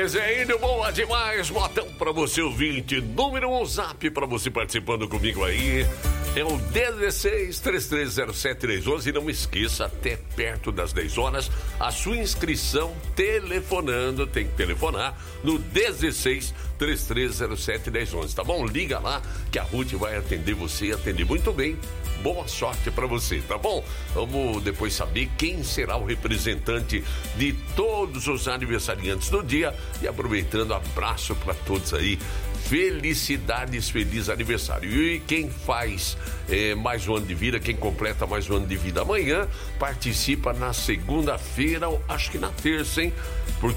Zé Índio, boa demais. Botão pra você, ouvinte. Número 1, zap pra você participando comigo aí. É o 16-3307-1011. E não me esqueça, até perto das 10 horas, a sua inscrição telefonando. Tem que telefonar no 16-3307-1011, tá bom? Liga lá que a Ruth vai atender você, atender muito bem. Boa sorte pra você, tá bom? Vamos depois saber quem será o representante de todos os aniversariantes do dia. E aproveitando, abraço pra todos aí. Felicidades, feliz aniversário. E quem faz mais um ano de vida, quem completa mais um ano de vida amanhã, participa na segunda-feira, acho que na terça, hein?